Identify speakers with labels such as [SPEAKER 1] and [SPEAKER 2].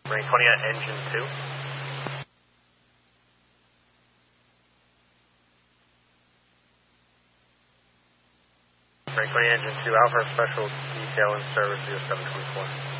[SPEAKER 1] Marine 20 at engine 2. Marine 20 engine 2, Alpha Special Detail in service 0724.